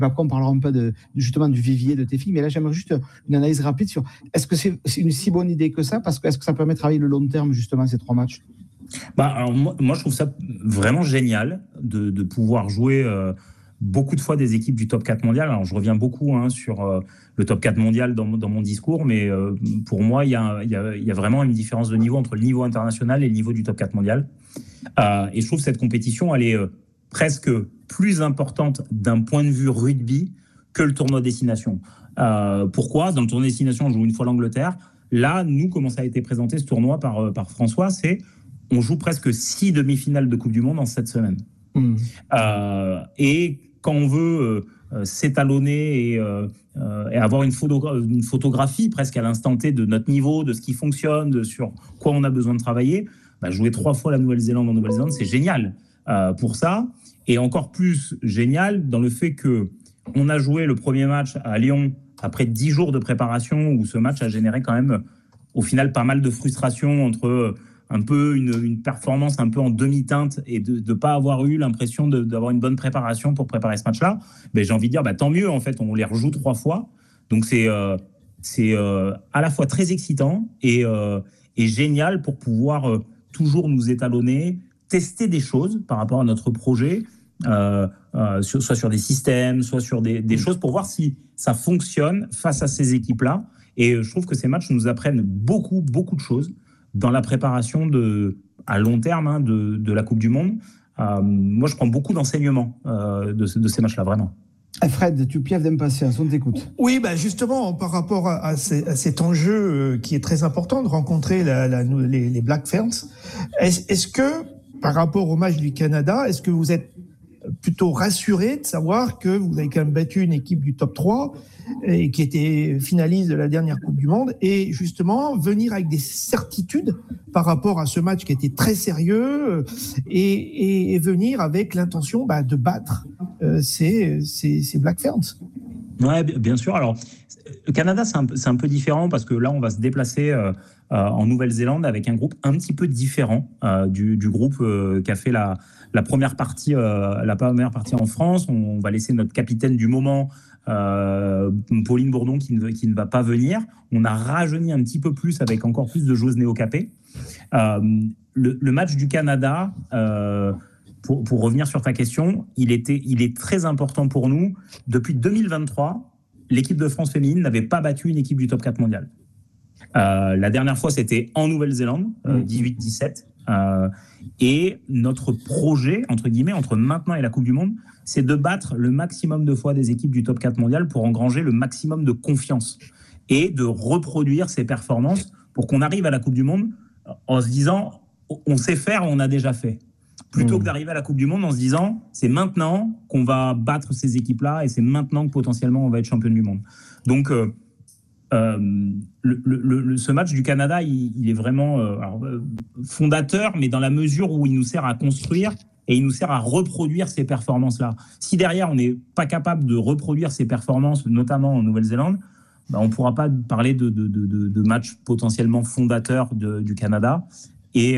Après, on parlera un peu justement du vivier de tes filles, mais là, j'aimerais juste une analyse rapide sur est-ce que c'est une si bonne idée que ça, parce que est-ce que ça permet de travailler le long terme, justement, ces 3 matchs? Alors moi, je trouve ça vraiment génial de pouvoir jouer beaucoup de fois des équipes du top 4 mondial. Alors, je reviens beaucoup sur le top 4 mondial dans mon discours, mais pour moi, il y a vraiment une différence de niveau entre le niveau international et le niveau du top 4 mondial. Et je trouve que cette compétition, elle est presque plus importante d'un point de vue rugby que le tournoi destination. Pourquoi ? Dans le tournoi destination, on joue une fois l'Angleterre. Là, nous, comment ça a été présenté ce tournoi par François, c'est on joue presque 6 demi-finales de Coupe du Monde en 7 semaines. Et quand on veut s'étalonner et avoir une photographie presque à l'instant T de notre niveau, de ce qui fonctionne, de sur quoi on a besoin de travailler, jouer 3 fois la Nouvelle-Zélande en Nouvelle-Zélande, c'est génial pour ça. Et encore plus génial dans le fait qu'on a joué le premier match à Lyon après 10 jours de préparation où ce match a généré quand même au final pas mal de frustration entre un peu une performance un peu en demi-teinte et de ne pas avoir eu l'impression d'avoir une bonne préparation pour préparer ce match-là. Mais j'ai envie de dire, tant mieux, en fait, on les rejoue 3 fois. Donc, c'est à la fois très excitant et génial pour pouvoir toujours nous étalonner, tester des choses par rapport à notre projet, soit sur des systèmes, soit sur des choses pour voir si ça fonctionne face à ces équipes-là. Et je trouve que ces matchs nous apprennent beaucoup, beaucoup de choses dans la préparation à long terme de la Coupe du Monde. Moi, je prends beaucoup d'enseignements de ces matchs-là, vraiment. Fred, tu piaffes d'impatience, on t'écoute. Oui, justement, par rapport à cet enjeu qui est très important de rencontrer les Black Ferns, est-ce que, par rapport au match du Canada, est-ce que vous êtes plutôt rassuré de savoir que vous avez quand même battu une équipe du top 3 et qui était finaliste de la dernière Coupe du Monde, et justement venir avec des certitudes par rapport à ce match qui était très sérieux et venir avec l'intention de battre ces Black Ferns. Ouais, bien sûr. Alors, le Canada, c'est un peu différent parce que là, on va se déplacer en Nouvelle-Zélande avec un groupe un petit peu différent du groupe qui a fait la première partie en France. On va laisser notre capitaine du moment, Pauline Bourdon, qui ne va pas venir. On a rajeuni un petit peu plus avec encore plus de joueuses néo-capées. Le match du Canada, pour revenir sur ta question, il est très important pour nous. Depuis 2023, l'équipe de France féminine n'avait pas battu une équipe du top 4 mondial. La dernière fois, c'était en Nouvelle-Zélande, 18-17. Et notre projet, entre guillemets, entre maintenant et la Coupe du Monde, c'est de battre le maximum de fois des équipes du top 4 mondial pour engranger le maximum de confiance et de reproduire ces performances pour qu'on arrive à la Coupe du Monde en se disant on sait faire, on a déjà fait. Plutôt que d'arriver à la Coupe du Monde en se disant c'est maintenant qu'on va battre ces équipes-là et c'est maintenant que potentiellement on va être championne du monde. Donc, ce match du Canada, il est vraiment fondateur, mais dans la mesure où il nous sert à construire et il nous sert à reproduire ces performances-là. Si derrière, on n'est pas capable de reproduire ces performances, notamment en Nouvelle-Zélande, on ne pourra pas parler de match potentiellement fondateur du Canada. Et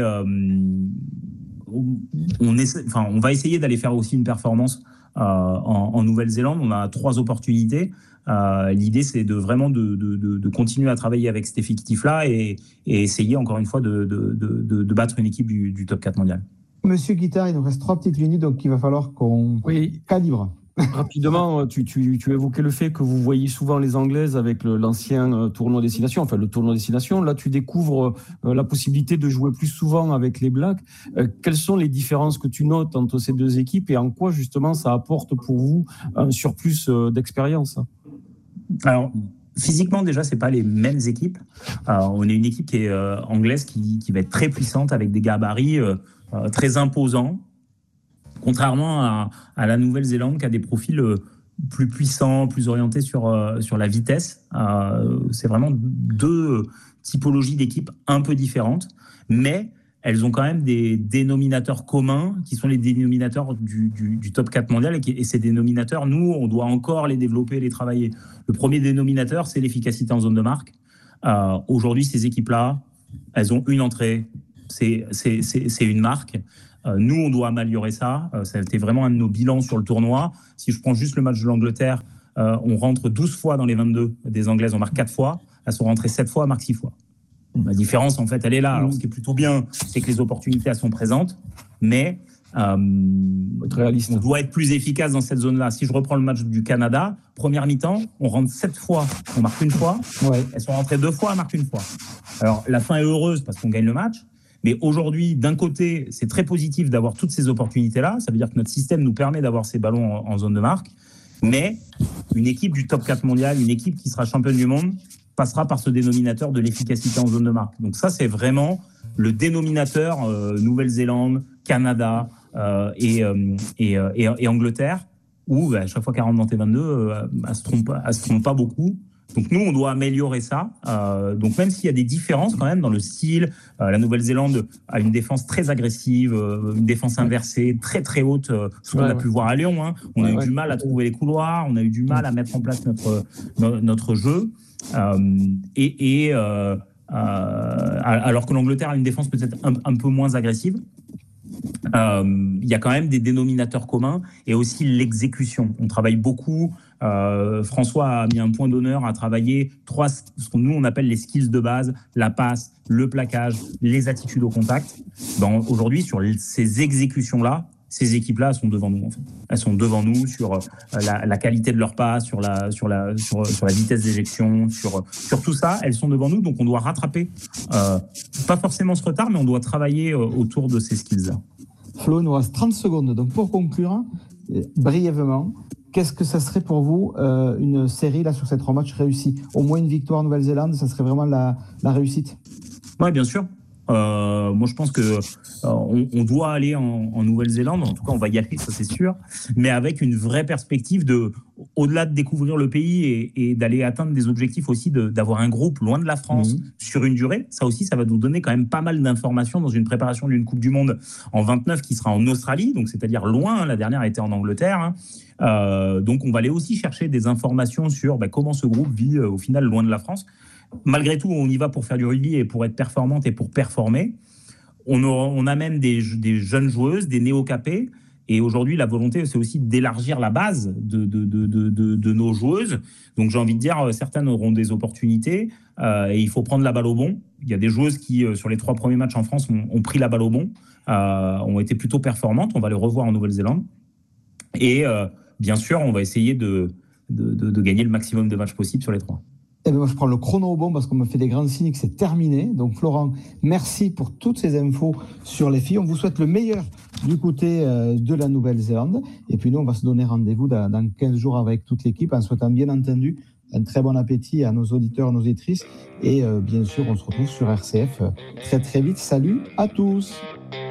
on va essayer d'aller faire aussi une performance en Nouvelle-Zélande. On a 3 opportunités. L'idée, c'est de continuer à travailler avec cet effectif-là et essayer, encore une fois, de battre une équipe du top 4 mondial. Monsieur Guittard, il nous reste 3 petites minutes, donc il va falloir qu'on calibre. Rapidement, tu évoquais le fait que vous voyez souvent les Anglaises avec l'ancien tournoi destination, enfin le tournoi destination. Là, tu découvres la possibilité de jouer plus souvent avec les Blacks. Quelles sont les différences que tu notes entre ces 2 équipes et en quoi, justement, ça apporte pour vous un surplus d'expérience ? Alors, physiquement, déjà, c'est pas les mêmes équipes. On est une équipe qui est anglaise qui va être très puissante avec des gabarits très imposants. Contrairement à la Nouvelle-Zélande qui a des profils plus puissants, plus orientés sur la vitesse. C'est vraiment 2 typologies d'équipes un peu différentes, mais elles ont quand même des dénominateurs communs qui sont les dénominateurs du top 4 mondial. Et ces dénominateurs, nous, on doit encore les développer, les travailler. Le premier dénominateur, c'est l'efficacité en zone de marque. Aujourd'hui, ces équipes-là, elles ont une entrée, c'est une marque. Nous, on doit améliorer ça. Ça a été vraiment un de nos bilans sur le tournoi. Si je prends juste le match de l'Angleterre, on rentre 12 fois dans les 22 des Anglaises, on marque 4 fois. Elles sont rentrées 7 fois, elles marquent 6 fois. La différence, en fait, elle est là. Alors, ce qui est plutôt bien, c'est que les opportunités, elles sont présentes, mais on doit être plus efficace dans cette zone-là. Si je reprends le match du Canada, première mi-temps, on rentre 7 fois, on marque 1 fois. Ouais. Elles sont rentrées 2 fois, elles marquent 1 fois. Alors, la fin est heureuse parce qu'on gagne le match. Mais aujourd'hui, d'un côté, c'est très positif d'avoir toutes ces opportunités-là. Ça veut dire que notre système nous permet d'avoir ces ballons en zone de marque. Mais une équipe du top 4 mondial, une équipe qui sera championne du monde, passera par ce dénominateur de l'efficacité en zone de marque. Donc ça, c'est vraiment le dénominateur Nouvelle-Zélande, Canada et Angleterre, où à chaque fois qu'elle rentre dans T22, elle se trompe pas beaucoup. Donc nous, on doit améliorer ça. Donc même s'il y a des différences quand même dans le style, la Nouvelle-Zélande a une défense très agressive, une défense inversée, très très haute, ce qu'on a pu voir à Lyon. Hein. On a eu du mal à trouver les couloirs, on a eu du mal à mettre en place notre jeu. Alors que l'Angleterre a une défense peut-être un peu moins agressive. Il y a quand même des dénominateurs communs et aussi l'exécution. On travaille beaucoup. François a mis un point d'honneur à travailler ce que nous on appelle les skills de base, la passe, le plaquage, les attitudes au contact. Aujourd'hui, sur ces exécutions-là, ces équipes-là, elles sont devant nous. En fait. Elles sont devant nous sur la qualité de leur passe, sur la vitesse d'éjection, sur tout ça. Elles sont devant nous, donc on doit rattraper, pas forcément ce retard, mais on doit travailler autour de ces skills-là. Flo, il nous reste 30 secondes. Donc pour conclure, brièvement, qu'est-ce que ça serait pour vous une série là sur ces 3 matchs réussis? Au moins une victoire en Nouvelle-Zélande, ça serait vraiment la réussite? Oui, bien sûr. Moi, je pense que on doit aller en Nouvelle-Zélande. En tout cas, on va y aller, ça c'est sûr. Mais avec une vraie perspective au-delà de découvrir le pays et d'aller atteindre des objectifs aussi, d'avoir un groupe loin de la France sur une durée. Ça aussi, ça va nous donner quand même pas mal d'informations dans une préparation d'une Coupe du Monde en 29 qui sera en Australie, donc c'est-à-dire loin. La dernière a été en Angleterre. Donc, on va aller aussi chercher des informations sur comment ce groupe vit au final loin de la France. Malgré tout, on y va pour faire du rugby et pour être performante et pour performer. On amène des jeunes joueuses, des néo-capés. Et aujourd'hui, la volonté, c'est aussi d'élargir la base de nos joueuses. Donc, j'ai envie de dire, certaines auront des opportunités et il faut prendre la balle au bon. Il y a des joueuses qui, sur les 3 premiers matchs en France, ont pris la balle au bon, ont été plutôt performantes. On va les revoir en Nouvelle-Zélande. Et bien sûr, on va essayer de gagner le maximum de matchs possibles sur les 3. Eh bien, moi, je prends le chrono au bon parce qu'on me fait des grands signes que c'est terminé. Donc, Florent, merci pour toutes ces infos sur les filles. On vous souhaite le meilleur du côté de la Nouvelle-Zélande. Et puis, nous, on va se donner rendez-vous dans 15 jours avec toute l'équipe en souhaitant bien entendu un très bon appétit à nos auditeurs, nos auditrices. Et bien sûr, on se retrouve sur RCF très, très vite. Salut à tous.